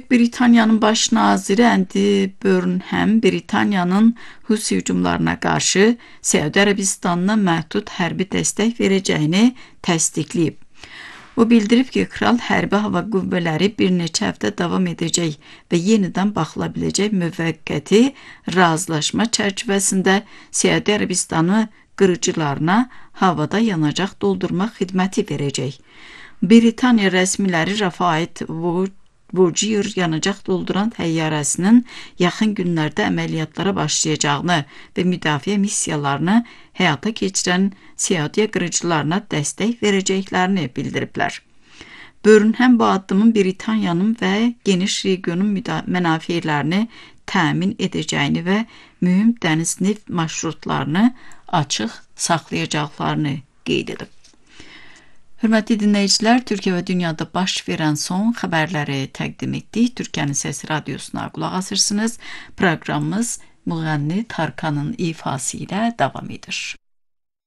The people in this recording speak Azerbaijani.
Böyük Britaniyanın baş naziri Andy Burnham Britaniyanın Husi hücumlarına qarşı Səudiyyə Ərəbistanına məhdud hərbi dəstək verəcəyini təsdiqləyib. O bildirib ki, Kral hərbi hava qüvvələri bir neçə həftə davam edəcək və yenidən baxıla biləcək müvəqqəti razılaşma çərçivəsində Səudiyyə Ərəbistanı qırıcılarına havada yanacaq doldurma xidməti verəcək. Britaniya rəsmiləri Rafaid Voyager yanacaq dolduran təyyarəsinin yaxın günlərdə əməliyyatlara başlayacağını və müdafiə missiyalarını həyata keçirən Səudiyyə qırıcılarına dəstək verəcəklərini bildiriblər. Burnham bu addımın Britaniyanın və geniş regionun mənafeylərini təmin edəcəyini və mühüm dəniz neft marşrutlarını açıq saxlayacaqlarını qeyd edib. Hörmətli dinləyicilər, Türkiyə və dünyada baş verən son xəbərləri təqdim etdik. Türkiyənin Səsi Radiosuna qulaq asırsınız. Proqramımız müğənni Tarkanın ifası ilə davam edir.